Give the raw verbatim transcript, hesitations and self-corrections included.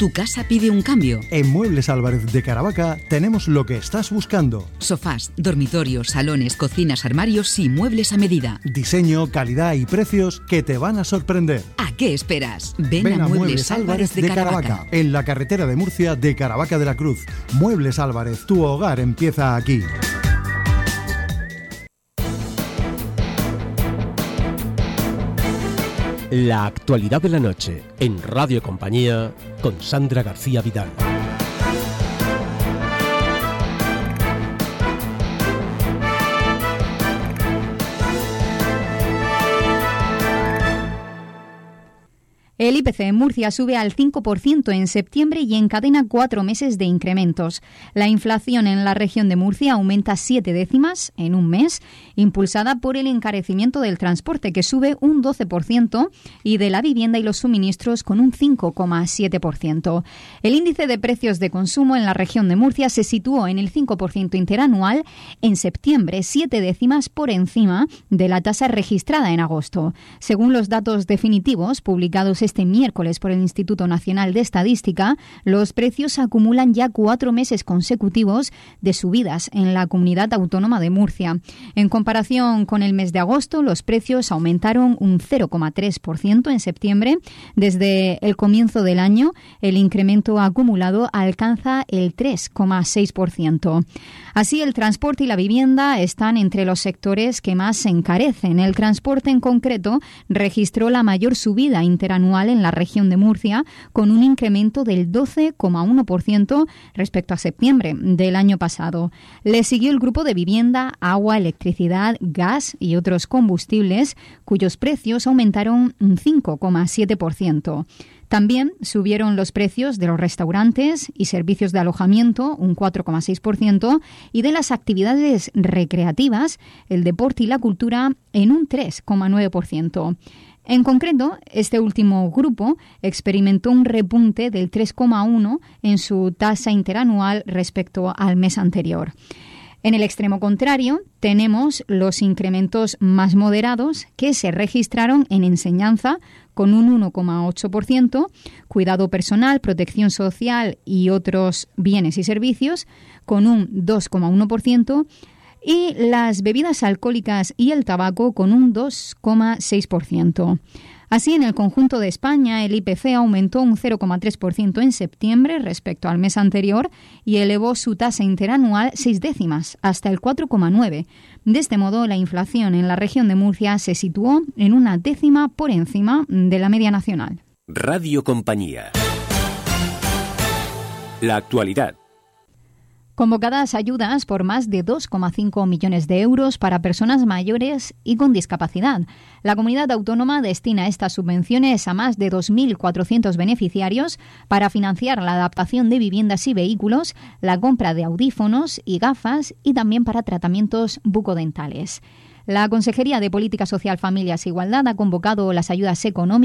¿Tu casa pide un cambio? En Muebles Álvarez de Caravaca tenemos lo que estás buscando. Sofás, dormitorios, salones, cocinas, armarios y muebles a medida. Diseño, calidad y precios que te van a sorprender. ¿A qué esperas? Ven, Ven a, a Muebles, Muebles Álvarez de, de Caravaca. Caravaca, en la carretera de Murcia de Caravaca de la Cruz. Muebles Álvarez, tu hogar empieza aquí. La actualidad de la noche en Radio Compañía con Sandra García Vidal. El I P C en Murcia sube al cinco por ciento en septiembre y encadena cuatro meses de incrementos. La inflación en la región de Murcia aumenta siete décimas en un mes, impulsada por el encarecimiento del transporte, que sube un doce por ciento, y de la vivienda y los suministros con un cinco coma siete por ciento. El índice de precios de consumo en la región de Murcia se situó en el cinco por ciento interanual en septiembre, siete décimas por encima de la tasa registrada en agosto. Según los datos definitivos publicados este miércoles por el Instituto Nacional de Estadística, los precios acumulan ya cuatro meses consecutivos de subidas en la comunidad autónoma de Murcia. En comparación con el mes de agosto, los precios aumentaron un cero coma tres por ciento en septiembre. Desde el comienzo del año, el incremento acumulado alcanza el tres coma seis por ciento. Así, el transporte y la vivienda están entre los sectores que más se encarecen. El transporte, en concreto, registró la mayor subida interanual en la región de Murcia, con un incremento del doce coma uno por ciento respecto a septiembre del año pasado. Le siguió el grupo de vivienda, agua, electricidad, gas y otros combustibles, cuyos precios aumentaron un cinco coma siete por ciento. También subieron los precios de los restaurantes y servicios de alojamiento, un cuatro coma seis por ciento, y de las actividades recreativas, el deporte y la cultura, en un tres coma nueve por ciento. En concreto, este último grupo experimentó un repunte del tres coma uno por ciento en su tasa interanual respecto al mes anterior. En el extremo contrario, tenemos los incrementos más moderados que se registraron en enseñanza, con un uno coma ocho por ciento, cuidado personal, protección social y otros bienes y servicios, con un dos coma uno por ciento, y las bebidas alcohólicas y el tabaco con un dos coma seis por ciento. Así, en el conjunto de España, el I P C aumentó un cero coma tres por ciento en septiembre respecto al mes anterior y elevó su tasa interanual seis décimas, hasta el cuatro coma nueve. De este modo, la inflación en la región de Murcia se situó en una décima por encima de la media nacional. Radio Compañía. La actualidad. Convocadas ayudas por más de dos coma cinco millones de euros para personas mayores y con discapacidad. La comunidad autónoma destina estas subvenciones a más de dos mil cuatrocientos beneficiarios para financiar la adaptación de viviendas y vehículos, la compra de audífonos y gafas y también para tratamientos bucodentales. La Consejería de Política Social, Familias e Igualdad ha convocado las ayudas económicas